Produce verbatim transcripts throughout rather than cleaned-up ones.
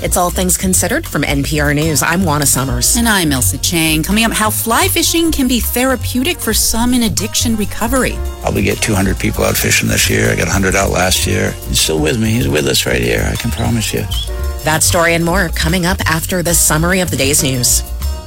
It's All Things Considered from N P R News. I'm Juana Summers. And I'm Elsa Chang. Coming up, how fly fishing can be therapeutic for some in addiction recovery. Probably get two hundred people out fishing this year. I got one hundred out last year. He's still with me. He's with us right here, I can promise you. That story and more coming up after the summary of the day's news.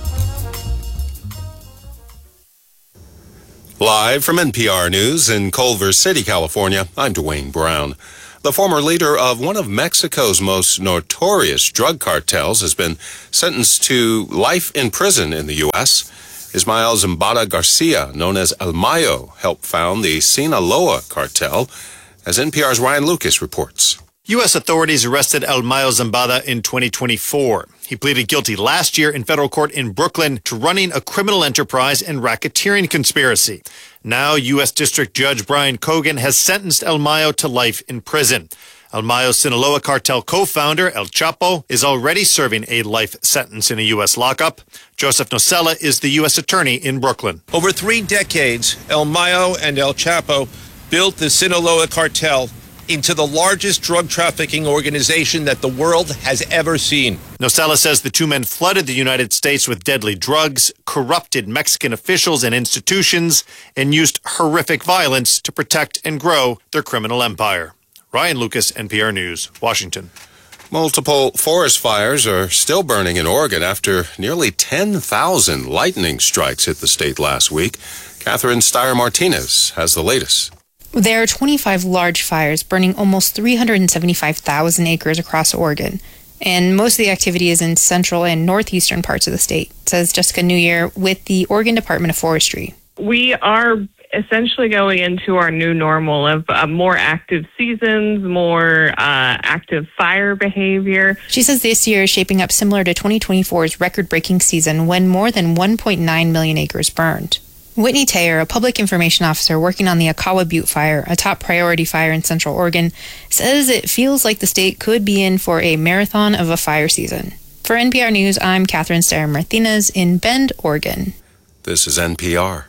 Live from N P R News in Culver City, California, I'm Dwayne Brown. The former leader of one of Mexico's most notorious drug cartels has been sentenced to life in prison in the U S Ismael Zambada Garcia, known as El Mayo, helped found the Sinaloa cartel, as N P R's Ryan Lucas reports. U S authorities arrested El Mayo Zambada in twenty twenty-four. He pleaded guilty last year in federal court in Brooklyn to running a criminal enterprise and racketeering conspiracy. Now, U S District Judge Brian Cogan has sentenced El Mayo to life in prison. El Mayo's Sinaloa cartel co-founder, El Chapo, is already serving a life sentence in a U S lockup. Joseph Nocella is the U S attorney in Brooklyn. Over three decades, El Mayo and El Chapo built the Sinaloa cartel into the largest drug trafficking organization that the world has ever seen. Nocella says the two men flooded the United States with deadly drugs, corrupted Mexican officials and institutions, and used horrific violence to protect and grow their criminal empire. Ryan Lucas, N P R News, Washington. Multiple forest fires are still burning in Oregon after nearly ten thousand lightning strikes hit the state last week. Catherine Steyer-Martinez has the latest. There are twenty-five large fires burning almost three hundred seventy-five thousand acres across Oregon, and most of the activity is in central and northeastern parts of the state, says Jessica Newyear with the Oregon Department of Forestry. We are essentially going into our new normal of uh, more active seasons, more uh, active fire behavior. She says this year is shaping up similar to twenty twenty-four's record-breaking season when more than one point nine million acres burned. Whitney Taylor, a public information officer working on the Akawa Butte fire, a top priority fire in Central Oregon, says it feels like the state could be in for a marathon of a fire season. For N P R News, I'm Catherine Steyer-Martinez in Bend, Oregon. This is N P R.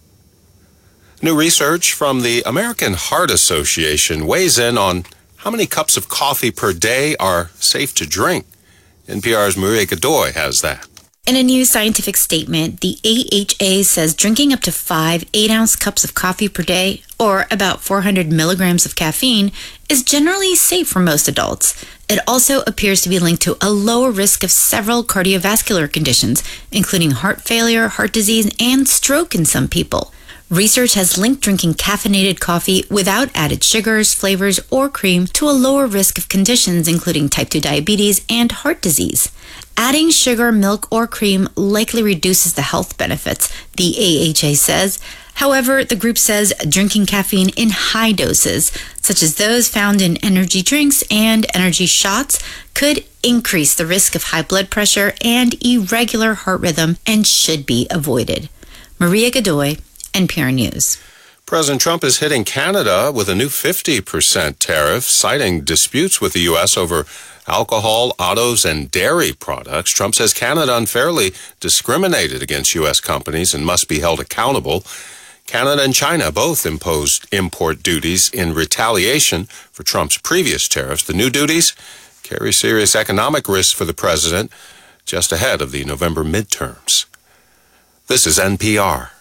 New research from the American Heart Association weighs in on how many cups of coffee per day are safe to drink. N P R's Maria Godoy has that. In a new scientific statement, the A H A says drinking up to five eight-ounce cups of coffee per day, or about four hundred milligrams of caffeine, is generally safe for most adults. It also appears to be linked to a lower risk of several cardiovascular conditions, including heart failure, heart disease, and stroke in some people. Research has linked drinking caffeinated coffee without added sugars, flavors, or cream to a lower risk of conditions including type two diabetes and heart disease. Adding sugar, milk, or cream likely reduces the health benefits, the A H A says. However, the group says drinking caffeine in high doses, such as those found in energy drinks and energy shots, could increase the risk of high blood pressure and irregular heart rhythm and should be avoided. Maria Godoy, N P R News. President Trump is hitting Canada with a new fifty percent tariff, citing disputes with the U S over alcohol, autos, and dairy products. Trump says Canada unfairly discriminated against U S companies and must be held accountable. Canada and China both imposed import duties in retaliation for Trump's previous tariffs. The new duties carry serious economic risks for the president just ahead of the November midterms. This is N P R.